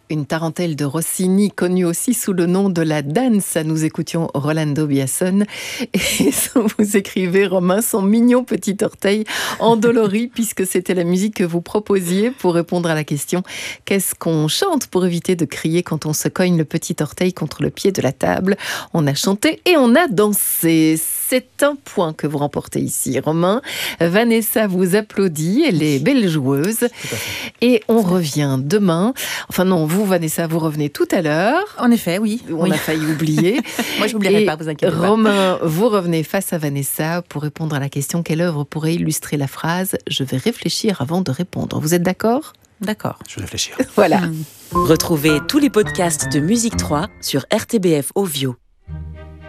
une tarentelle de Rossini, connue aussi sous le nom de la danza. Nous écoutions Rolando Biasson et vous écrivez, Romain, son mignon petit orteil endolori, puisque c'était la musique que vous proposiez pour répondre à la question « Qu'est-ce qu'on chante pour éviter de crier quand on se cogne le petit orteil contre le pied de la table ?» On a chanté et on a dansé. C'est un point que vous remportez ici, Romain. Vanessa vous applaudit, elle est belle joueuse. Et on revient demain. Enfin non, vous, Vanessa, vous revenez tout à l'heure. En effet, oui. On a failli oublier. Moi, je n'oublierai pas, vous inquiétez pas. Romain, vous revenez face à Vanessa pour répondre à la question « Quelle œuvre pourrait illustrer la phrase « Je vais réfléchir avant de répondre ». Vous êtes d'accord ? D'accord. Je vais réfléchir. Voilà. Retrouvez tous les podcasts de Musique 3 sur RTBF Ovio.